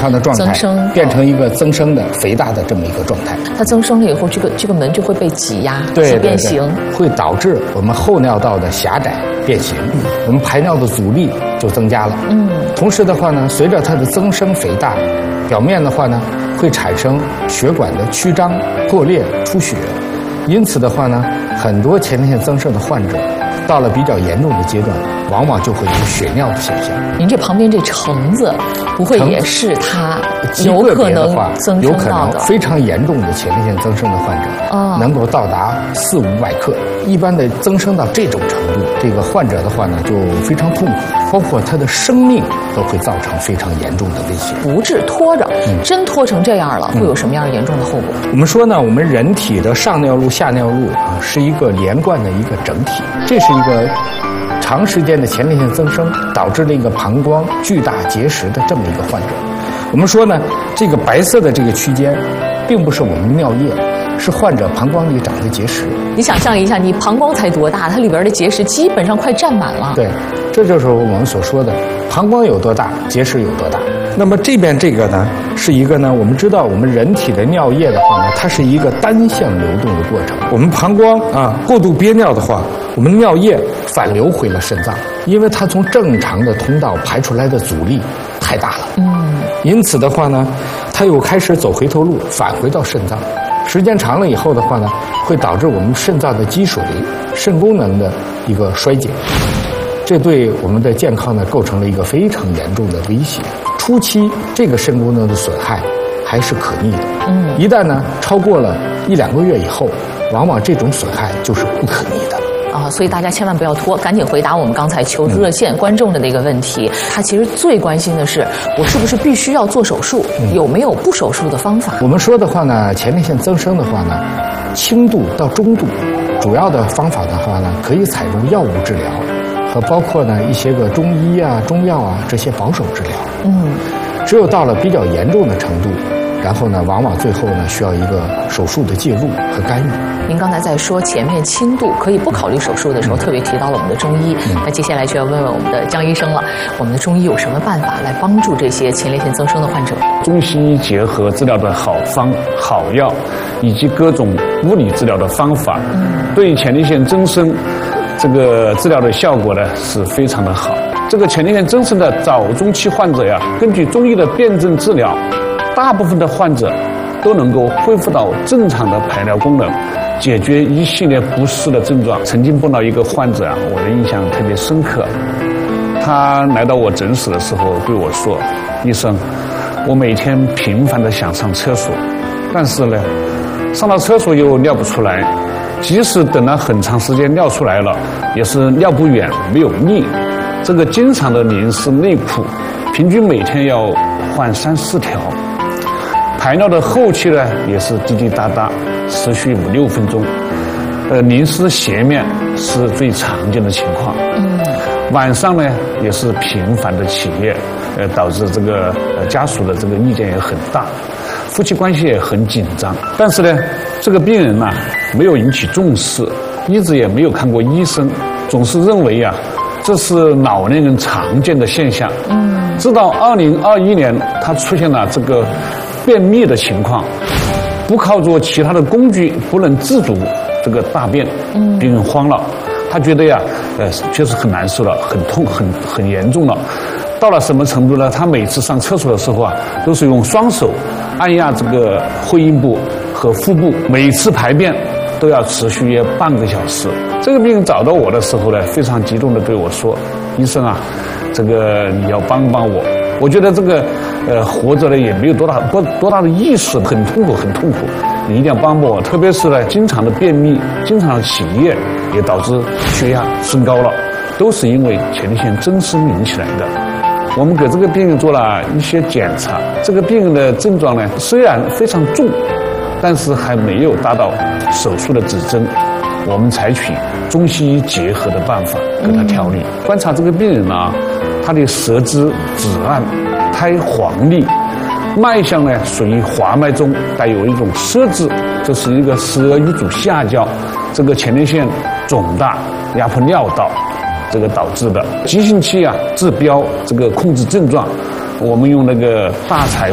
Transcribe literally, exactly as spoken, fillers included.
康的状态， 增生变成一个增生的肥大的这么一个状态。 它增生了以后，这个这个门就会被挤压， 对对对， 变形， 会导致我们后尿道的狭窄变形，我们排尿的阻力就增加了。嗯，同时的话呢，随着它的增生肥大，表面的话呢会产生血管的曲张、破裂、出血，因此的话呢，很多前列腺增生的患者到了比较严重的阶段，往往就会有血尿的现象。 您这旁边这橙子，不会也是它有可能增生到的？ 有可能非常严重的前列腺增生的患者，哦，能够到达四五百克。一般的增生到这种程度，这个患者的话呢，就非常痛苦，包括他的生命都会造成非常严重的威胁。 不治拖着，嗯、真拖成这样了，会有什么样严重的后果？ 嗯、我们说呢，我们人体的上尿路、下尿路啊，是一个连贯的一个整体，这是一个长时间的前列腺增生导致了一个膀胱巨大结石的这么一个患者。我们说呢，这个白色的这个区间，并不是我们尿液，是患者膀胱里长的结石。 你想象一下，你膀胱才多大，它里边的结石基本上快占满了。 对，这就是我们所说的膀胱有多大，结石有多大。那么这边这个呢，是一个呢，我们知道我们人体的尿液的话呢，它是一个单向流动的过程。我们膀胱啊过度憋尿的话，我们尿液反流回了肾脏，因为它从正常的通道排出来的阻力太大了。嗯，因此的话呢，它又开始走回头路，返回到肾脏。时间长了以后的话呢，会导致我们肾脏的积水、肾功能的一个衰减，这对我们的健康呢构成了一个非常严重的威胁。初期这个肾功能的损害还是可逆的，嗯，一旦呢超过了一两个月以后，往往这种损害就是不可逆的。 啊，所以大家千万不要拖，赶紧回答我们刚才求助热线观众的那个问题。他其实最关心的是，我是不是必须要做手术？嗯、有没有不手术的方法？ 我们说的话呢，前列腺增生的话呢，轻度到中度，主要的方法的话呢，可以采用药物治疗，和包括呢一些个中医啊、中药啊这些保守治疗。嗯，只有到了比较严重的程度，然后呢，往往最后呢需要一个手术的介入和干预。 您刚才在说前面轻度可以不考虑手术的时候，嗯、特别提到了我们的中医。嗯、那接下来就要问问我们的江医生了，我们的中医有什么办法来帮助这些前列腺增生的患者？ 中西医结合治疗的好方、好药，以及各种物理治疗的方法，嗯、对前列腺增生这个治疗的效果呢是非常的好。这个前列腺增生的早中期患者呀，根据中医的辨证治疗，大部分的患者都能够恢复到正常的排尿功能，解决一系列不适的症状。曾经碰到一个患者啊，我的印象特别深刻。他来到我诊室的时候对我说：“医生，我每天频繁的想上厕所，但是呢，上了厕所又尿不出来，即使等了很长时间尿出来了，也是尿不远，没有力。这个经常的淋湿内裤，平均每天要换三四条。排尿的后期呢，也是滴滴答答，持续五六分钟。呃，淋湿鞋面是最常见的情况。嗯，晚上呢也是频繁的起夜，呃，导致这个呃家属的这个意见也很大，夫妻关系也很紧张。但是呢，这个病人呢、啊、没有引起重视，一直也没有看过医生，总是认为呀、啊。这是老年人常见的现象。嗯，直到二零二一年，他出现了这个便秘的情况，不靠着其他的工具不能自主这个大便，嗯，病人慌了，他觉得呀，呃，确实很难受了，很痛，很很严重了。到了什么程度呢？他每次上厕所的时候啊，都是用双手按压这个会阴部和腹部，每次排便都要持续约半个小时。这个病人找到我的时候呢，非常激动地对我说：“医生啊，这个你要帮帮我。我觉得这个呃活着呢也没有多大多多大的意思，很痛苦，很痛苦。你一定要帮帮我。特别是呢，经常的便秘，经常的起夜，也导致血压升高了，都是因为前列腺增生引起来的。”我们给这个病人做了一些检查，这个病人的症状呢虽然非常重，但是还没有达到手术的指征。我们采取中西医结合的办法给他调理。嗯、观察这个病人呢、啊，他的舌质紫暗、苔黄腻，脉象呢属于滑脉中带有一种舌质，这是一个舌瘀阻下焦，这个前列腺肿大压迫尿道，这个导致的急性期啊治标，这个控制症状，我们用那个大柴